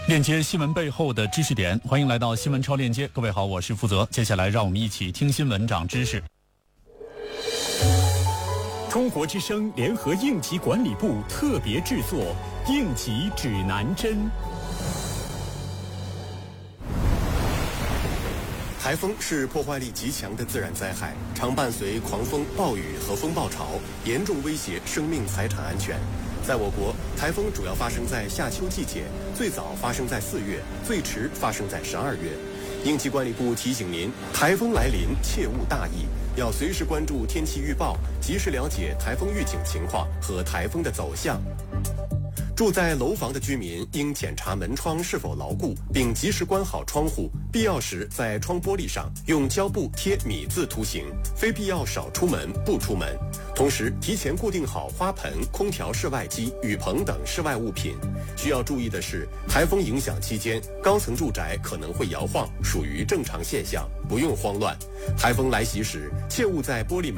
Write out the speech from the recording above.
链接新闻背后的知识点，欢迎来到新闻超链接。各位好，我是负责。接下来让我们一起听新闻长知识。 中国之声联合应急管理部特别制作《应急指南针》。 台风是破坏力极强的自然灾害，常伴随狂风、暴雨和风暴潮，严重威胁生命财产安全。在我国，台风主要发生在夏秋季节，最早发生在4月，最迟发生在12月。应急管理部提醒您，台风来临切勿大意，要随时关注天气预报，及时了解台风预警情况和台风的走向。住在楼房的居民应检查门窗是否牢固，并及时关好窗户，必要时在窗玻璃上用胶布贴米字图形，非必要少出门不出门。同时提前固定好花盆、空调室外机、雨棚等室外物品。需要注意的是，台风影响期间，高层住宅可能会摇晃，属于正常现象，不用慌乱。台风来袭时，切勿在玻璃门